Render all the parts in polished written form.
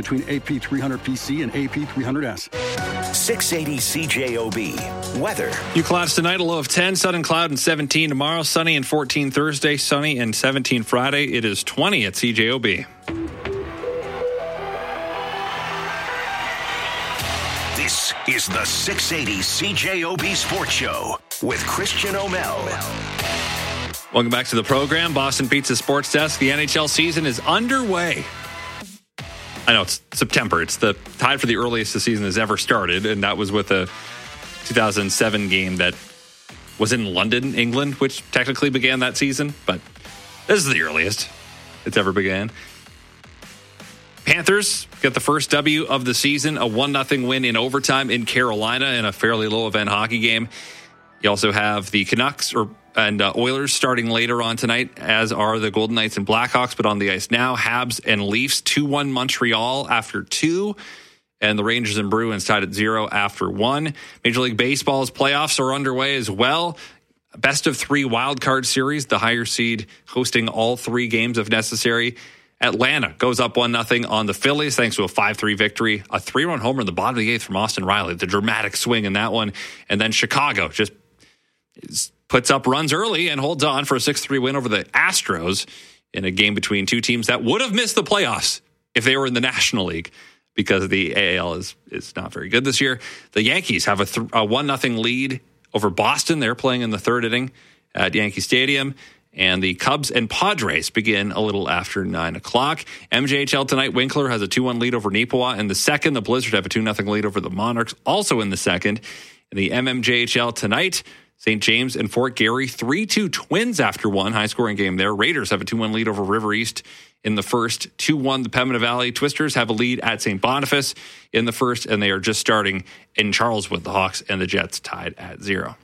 between AP300PC and AP300S. 680 CJOB. Weather. Few clouds tonight, a low of 10, sun and cloud and 17 tomorrow, sunny and 14 Thursday, sunny and 17 Friday. It is 20 at CJOB. This is the 680 CJOB Sports Show with Christian O'Mel. Welcome back to the program. Boston Pizza Sports Desk. The NHL season is underway. I know it's September. It's the tied for the earliest the season has ever started, and that was with a 2007 game that was in London, England, which technically began that season, but this is the earliest it's ever began. Panthers get the first W of the season, a 1-0 win in overtime in Carolina in a fairly low-event hockey game. You also have the Canucks and Oilers starting later on tonight, as are the Golden Knights and Blackhawks, but on the ice now, Habs and Leafs 2-1 Montreal after 2, and the Rangers and Bruins tied at 0 after 1. Major League Baseball's playoffs are underway as well. Best of 3 wildcard series, the higher seed hosting all 3 games if necessary. Atlanta goes up 1-0 on the Phillies thanks to a 5-3 victory. A 3-run homer in the bottom of the 8th from Austin Riley. The dramatic swing in that one. And then Chicago just puts up runs early and holds on for a 6-3 win over the Astros in a game between two teams that would have missed the playoffs if they were in the National League, because the AL is not very good this year. The Yankees have a 1-0 lead over Boston. They're playing in the third inning at Yankee Stadium. And the Cubs and Padres begin a little after 9 o'clock. MJHL tonight, Winkler has a 2-1 lead over Neepawa in the second. The Blizzard have a 2-0 lead over the Monarchs, also in the second. In the MMJHL tonight, St. James and Fort Garry, 3-2 Twins after 1. High-scoring game there. Raiders have a 2-1 lead over River East in the first. 2-1 the Pembina Valley Twisters have a lead at St. Boniface in the first, and they are just starting in Charleswood. The Hawks and the Jets tied at 0.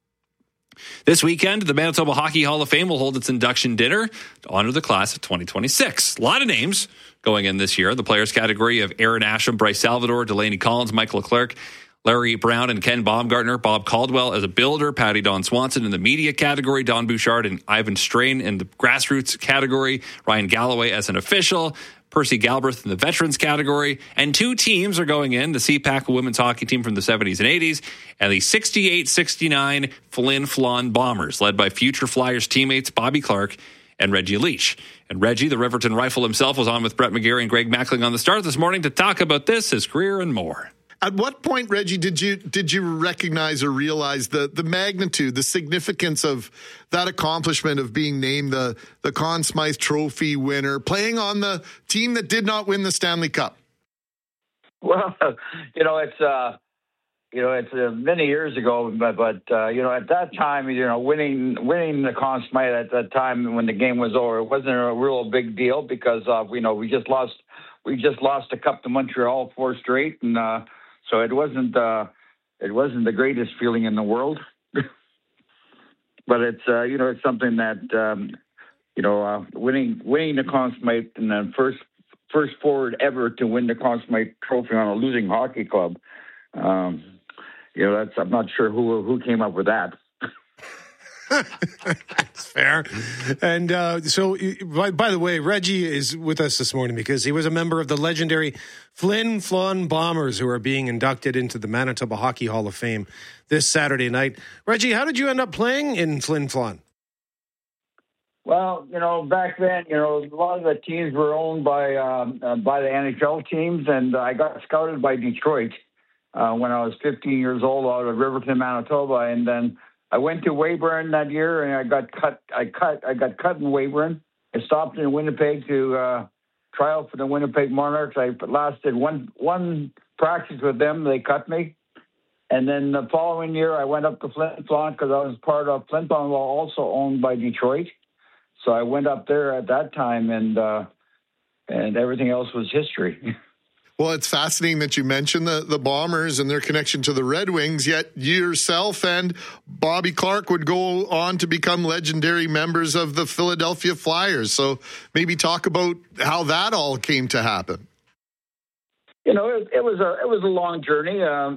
This weekend, the Manitoba Hockey Hall of Fame will hold its induction dinner to honor the class of 2026. A lot of names going in this year. The players category of Aaron Asham, Bryce Salvador, Delaney Collins, Michael Leclerc, Larry Brown, and Ken Baumgartner. Bob Caldwell as a builder, Patty Don Swanson in the media category, Don Bouchard and Ivan Strain in the grassroots category, Ryan Galloway as an official, Percy Galbraith in the veterans category, and 2 teams are going in, the CPAC women's hockey team from the 70s and 80s, and the 68-69 Flin Flon Bombers, led by future Flyers teammates Bobby Clark and Reggie Leach. And Reggie, the Riverton Rifle himself, was on with Brett McGarry and Greg Mackling on the start this morning to talk about this, his career, and more. At what point, Reggie, did you recognize or realize the magnitude, the significance of that accomplishment of being named the Conn Smythe Trophy winner, playing on the team that did not win the Stanley Cup? Well, it's many years ago, but at that time, winning the Conn Smythe at that time when the game was over, it wasn't a real big deal because we just lost a cup to Montreal 4 straight, and so it wasn't the greatest feeling in the world. But it's it's something that winning the Conn Smythe and then first forward ever to win the Conn Smythe Trophy on a losing hockey club. I'm not sure who came up with that. That's fair. And so, by the way, Reggie is with us this morning because he was a member of the legendary Flin Flon Bombers, who are being inducted into the Manitoba Hockey Hall of Fame this Saturday night. Reggie, how did you end up playing in Flin Flon? Well, back then, a lot of the teams were owned by the NHL teams, and I got scouted by Detroit when I was 15 years old out of Riverton, Manitoba, and then I went to Weyburn that year, and I got cut. I got cut in Weyburn. I stopped in Winnipeg to try out for the Winnipeg Monarchs. I lasted one practice with them. They cut me, and then the following year I went up to Flin Flon because I was part of Flin Flon, also owned by Detroit. So I went up there at that time, and everything else was history. Well, it's fascinating that you mentioned the Bombers and their connection to the Red Wings, yet you yourself and Bobby Clark would go on to become legendary members of the Philadelphia Flyers. So maybe talk about how that all came to happen. It was a long journey.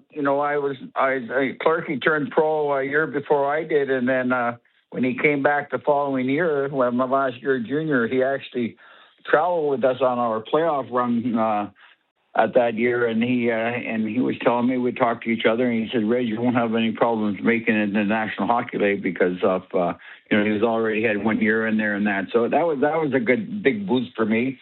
Clarkie turned pro a year before I did, and then when he came back the following year, my last year junior, he actually traveled with us on our playoff run at that year, and he was telling me, we talked to each other, and he said, "Reg, you won't have any problems making it in the National Hockey League because of he was already had 1 year in there and that." So that was a good big boost for me.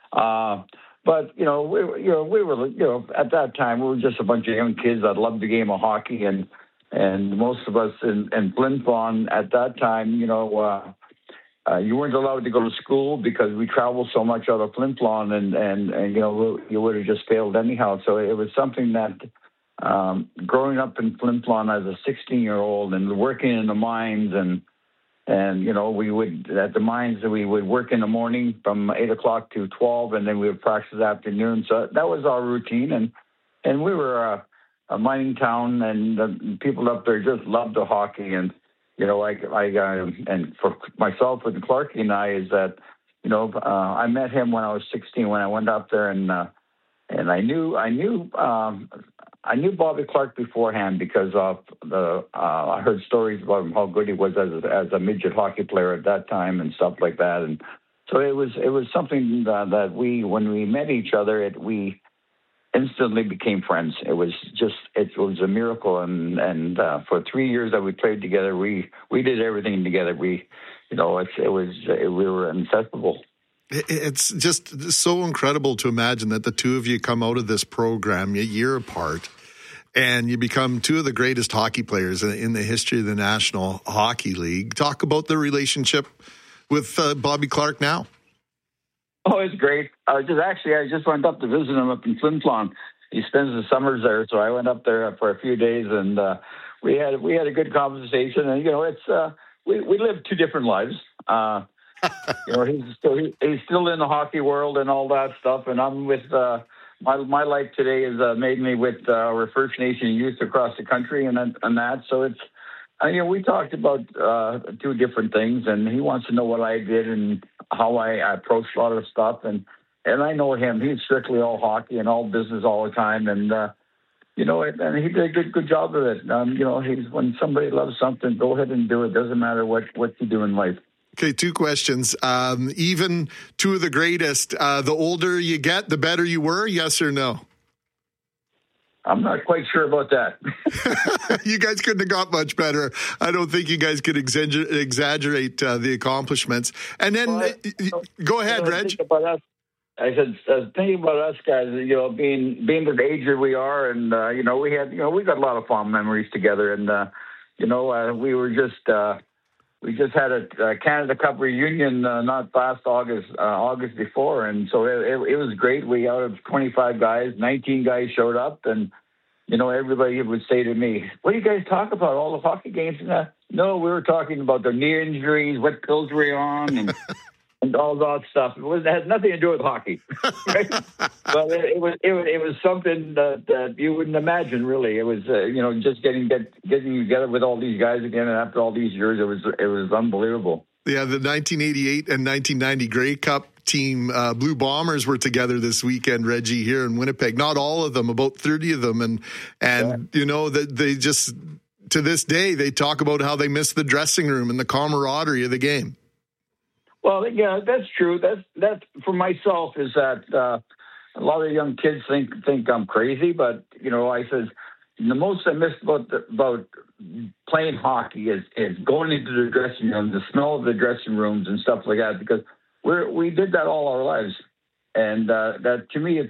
But we were at that time we were just a bunch of young kids that loved the game of hockey, and most of us in Flin Flon at that time, you weren't allowed to go to school because we traveled so much out of Flin Flon, and you would have just failed anyhow. So it was something that growing up in Flin Flon as a 16-year-old and working in the mines and we would at the mines we would work in the morning from 8 o'clock to 12, and then we would practice afternoon. So that was our routine, and we were a mining town, and the people up there just loved the hockey. And and for myself and Clarky and I is that I met him when I was 16 when I went up there, and I knew Bobby Clarke beforehand because of I heard stories about him, how good he was as a midget hockey player at that time and stuff like that. And so it was something that when we met each other, we instantly became friends. It was a miracle. And for 3 years that we played together, we did everything together. We were inseparable. It's just so incredible to imagine that the two of you come out of this program a year apart and you become two of the greatest hockey players in the history of the National Hockey League. Talk about the relationship with Bobby Clarke now. Oh, it's great. I just went up to visit him up in Flin Flon. He spends the summers there, so I went up there for a few days, and we had a good conversation. And it's we live two different lives. He's still in the hockey world and all that stuff, and I'm with my life today is mainly with our First Nation youth across the country and that. So it's we talked about two different things, and he wants to know what I did and how I approached a lot of stuff, and I know him. He's strictly all hockey and all business all the time, and and he did a good job of it. He's when somebody loves something, go ahead and do it. Doesn't matter what you do in life. Okay, two questions. Even two of the greatest, the older you get, the better you were, yes or no? I'm not quite sure about that. You guys couldn't have got much better. I don't think you guys could exaggerate the accomplishments. And then, go ahead, Reg. I said, thinking about us guys, being the age that we are, and we got a lot of fond memories together, and we were just. We just had a Canada Cup reunion not last August before, and so it was great. We out of 25 guys, 19 guys showed up, and everybody would say to me, "What do you guys talk about? All the hockey games?" And no, we were talking about their knee injuries, what pills were on, and all that stuff. It had nothing to do with hockey, right? But it was something that you wouldn't imagine. Really, it was just getting together with all these guys again, and after all these years, it was unbelievable. Yeah, the 1988 and 1990 Grey Cup team, Blue Bombers, were together this weekend, Reggie, here in Winnipeg. Not all of them, about 30 of them, and that they just to this day they talk about how they miss the dressing room and the camaraderie of the game. Well, yeah, that's true. That's for myself is that a lot of young kids think I'm crazy, but I says the most I missed about playing hockey is going into the dressing room, the smell of the dressing rooms and stuff like that, because we did that all our lives, and that to me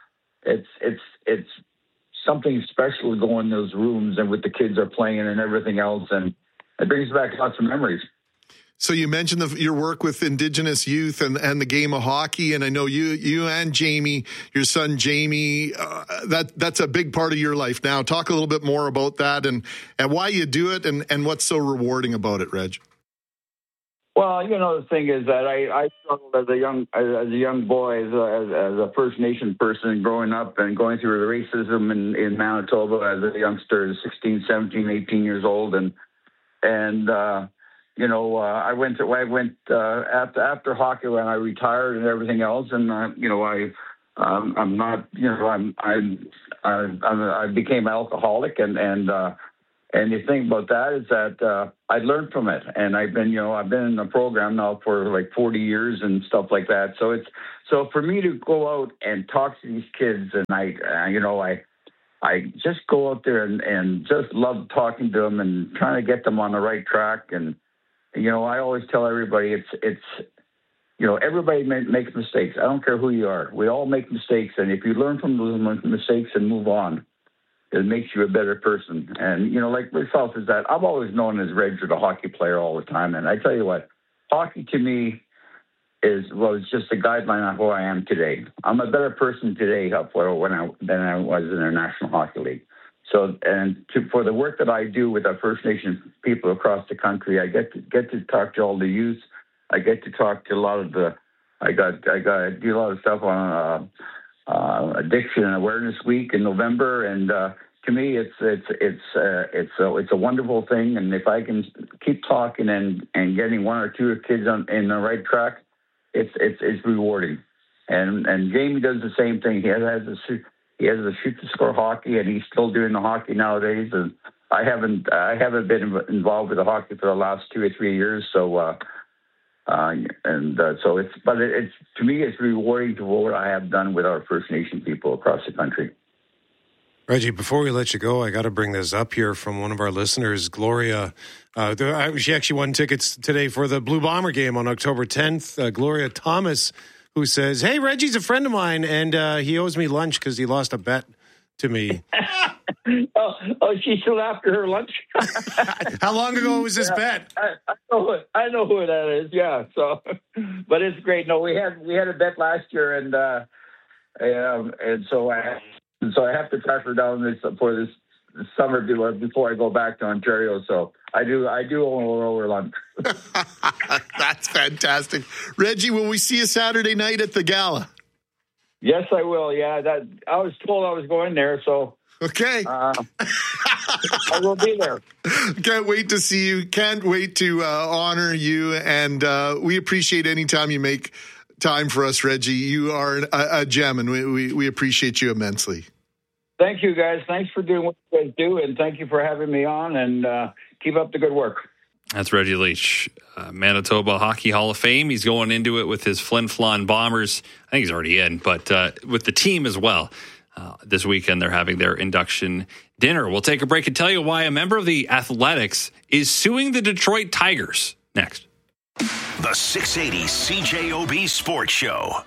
it's something special to go in those rooms and with the kids are playing and everything else, and it brings back lots of memories. So you mentioned your work with Indigenous youth and the game of hockey, and I know you and Jamie, your son Jamie, that's a big part of your life now. Talk a little bit more about that and why you do it and what's so rewarding about it, Reg. Well, the thing is that I struggled as a young boy, as a First Nation person growing up and going through the racism in Manitoba as a youngster, 16, 17, 18 years old, and I went after hockey when I retired and everything else, and I became alcoholic and And the thing about that is that I learned from it, and I've been in the program now for like 40 years and stuff like that. So for me to go out and talk to these kids, and I just go out there and just love talking to them and trying to get them on the right track. And I always tell everybody it's everybody makes mistakes. I don't care who you are. We all make mistakes, and if you learn from those mistakes and move on, it makes you a better person. And, like myself, is that I'm always known as Reg, the hockey player, all the time. And I tell you what, hockey to me was just a guideline on who I am today. I'm a better person today than I was in the National Hockey League. So, for the work that I do with our First Nation people across the country, I get to talk to all the youth. I get to talk to a lot of I do a lot of stuff on Addiction and Awareness Week in November, and to me, it's a wonderful thing. And if I can keep talking and getting one or two kids in the right track, it's rewarding. And Jamie does the same thing. He has a shoot to score hockey, and he's still doing the hockey nowadays. And I haven't been involved with the hockey for the last 2 or 3 years. So. So it's to me, it's rewarding to what I have done with our First Nation people across the country. Reggie, before we let you go, I got to bring this up here from one of our listeners, Gloria. She actually won tickets today for the Blue Bomber game on October 10th. Gloria Thomas, who says, "Hey, Reggie's a friend of mine, and he owes me lunch because he lost a bet to me." Oh, she's still after her lunch? How long ago was this bet? I know who that is. Yeah. So, but it's great. No, we had a bet last year, and so I have to track her down for this summer before I go back to Ontario. So I do owe her lunch. That's fantastic, Reggie. Will we see you Saturday night at the gala? Yes, I will. Yeah, I was told I was going there, so. Okay. I will be there. Can't wait to see you. Can't wait to honor you. And we appreciate any time you make time for us, Reggie. You are a gem, and we appreciate you immensely. Thank you, guys. Thanks for doing what you guys do, and thank you for having me on, and keep up the good work. That's Reggie Leach, Manitoba Hockey Hall of Fame. He's going into it with his Flin Flon Bombers. I think he's already in, but with the team as well. This weekend, they're having their induction dinner. We'll take a break and tell you why a member of the Athletics is suing the Detroit Tigers. Next. The 680 CJOB Sports Show.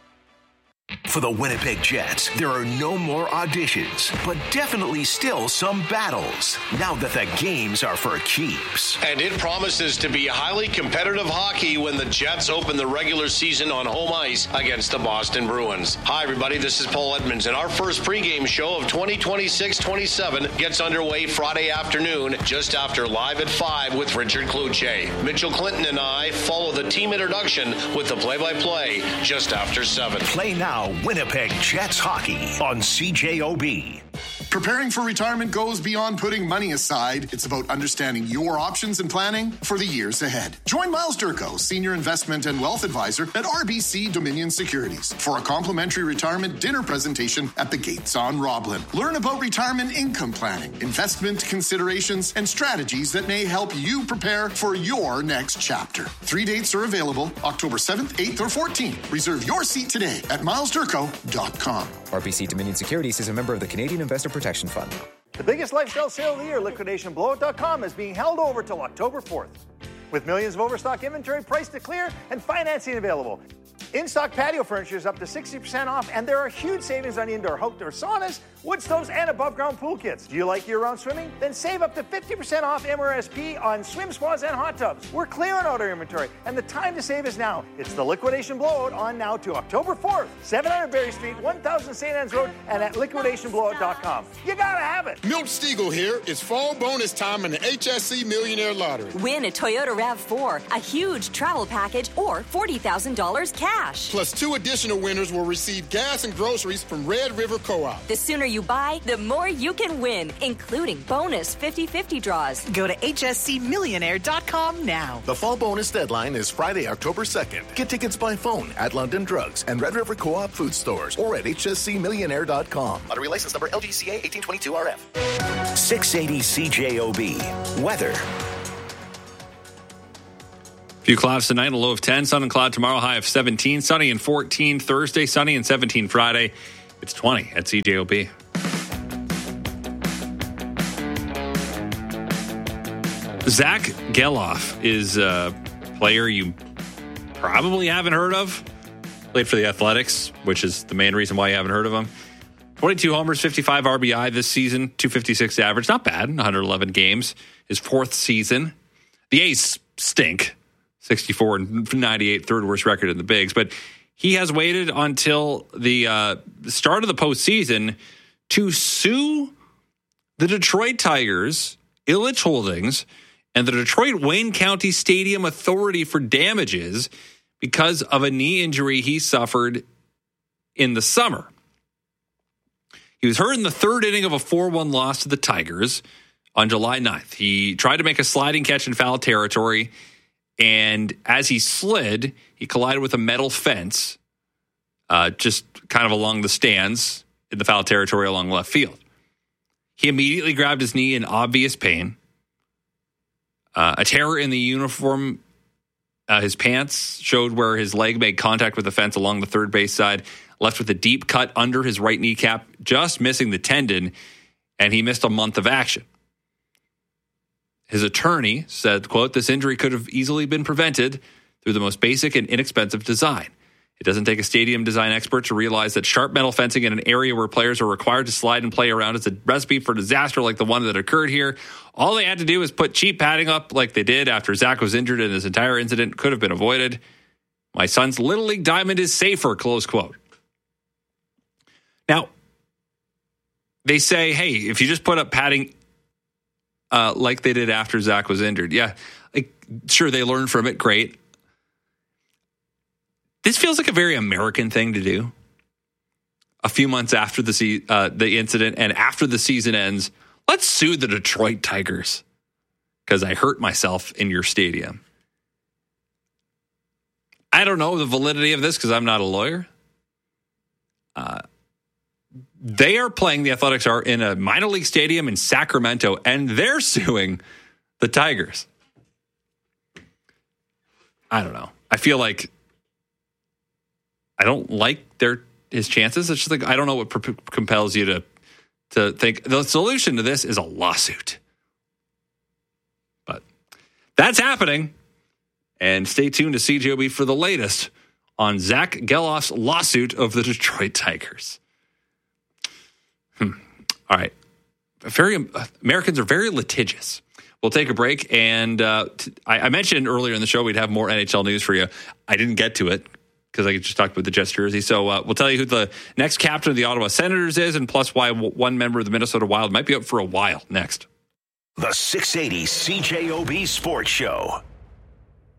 For the Winnipeg Jets, there are no more auditions, but definitely still some battles, now that the games are for keeps. And it promises to be highly competitive hockey when the Jets open the regular season on home ice against the Boston Bruins. Hi, everybody, this is Paul Edmonds, and our first pregame show of 2026-27 gets underway Friday afternoon, just after Live at 5 with Richard Cloutier. Mitchell Clinton and I follow the team introduction with the play-by-play just after 7. Play now. Winnipeg Jets hockey on CJOB. Preparing for retirement goes beyond putting money aside. It's about understanding your options and planning for the years ahead. Join Miles Durko, Senior Investment and Wealth Advisor at RBC Dominion Securities, for a complimentary retirement dinner presentation at the Gates on Roblin. Learn about retirement income planning, investment considerations, and strategies that may help you prepare for your next chapter. 3 dates are available, October 7th, 8th, or 14th. Reserve your seat today at milesdurko.com. RBC Dominion Securities is a member of the Canadian Investor Protection Fund. The biggest lifestyle sale of the year, LiquidationBlowout.com, is being held over till October 4th. With millions of overstock inventory priced to clear and financing available. In-stock patio furniture is up to 60% off, and there are huge savings on indoor outdoor saunas, wood stoves, and above-ground pool kits. Do you like year-round swimming? Then save up to 50% off MRSP on swim spas and hot tubs. We're clearing out our inventory, and the time to save is now. It's the Liquidation Blowout on now to October 4th. 700 Berry Street, 1000 St. Anne's Road, and at LiquidationBlowout.com. You gotta have it. Milt Stiegel here. It's fall bonus time in the HSC Millionaire Lottery. Win a Toyota RAV4, a huge travel package, or $40,000 cash. cash. Plus 2 additional winners will receive gas and groceries from Red River Co-op. The sooner you buy, the more you can win, including bonus 50-50 draws. Go to hscmillionaire.com now. The fall bonus deadline is Friday, October 2nd. Get tickets by phone at London Drugs and Red River Co-op food stores or at hscmillionaire.com. Lottery license number LGCA 1822RF. 680 CJOB. Weather. Few clouds tonight, a low of 10. Sun and cloud tomorrow, high of 17. Sunny and 14 Thursday, sunny and 17 Friday. It's 20 at CJOB. Zach Geloff is a player you probably haven't heard of. Played for the Athletics, which is the main reason why you haven't heard of him. 22 homers, 55 RBI this season, 256 average. Not bad, 111 games. His 4th season. The A's stink. 64 and 98, third worst record in the bigs. But he has waited until the start of the postseason to sue the Detroit Tigers, Ilitch Holdings, and the Detroit Wayne County Stadium Authority for damages because of a knee injury he suffered in the summer. He was hurt in the 3rd inning of a 4-1 loss to the Tigers on July 9th. He tried to make a sliding catch in foul territory, and as he slid, he collided with a metal fence just kind of along the stands in the foul territory along left field. He immediately grabbed his knee in obvious pain. A tear in the uniform, his pants showed where his leg made contact with the fence along the third base side, left with a deep cut under his right kneecap, just missing the tendon, and he missed a month of action. His attorney said, quote, "This injury could have easily been prevented through the most basic and inexpensive design. It doesn't take a stadium design expert to realize that sharp metal fencing in an area where players are required to slide and play around is a recipe for disaster like the one that occurred here. All they had to do was put cheap padding up like they did after Zach was injured, and this entire incident could have been avoided. My son's Little League diamond is safer," close quote. Now, they say, hey, if you just put up padding like they did after Zach was injured, yeah, sure, they learned from it, great. This feels like a very American thing to do. A few months after the incident and after the season ends, let's sue the Detroit Tigers because I hurt myself in your stadium. I don't know the validity of this because I'm not a lawyer. They are playing, the Athletics are, in a minor league stadium in Sacramento, and they're suing the Tigers. I don't know. I feel like I don't like his chances. It's just like, I don't know what compels you to think the solution to this is a lawsuit. But that's happening. And stay tuned to CJOB for the latest on Zach Geloff's lawsuit of the Detroit Tigers. All right. Americans are very litigious. We'll take a break. And I mentioned earlier in the show we'd have more NHL news for you. I didn't get to it because I just talked about the Jets jersey. So we'll tell you who the next captain of the Ottawa Senators is, and plus why one member of the Minnesota Wild might be up for a while next. The 680 CJOB Sports Show.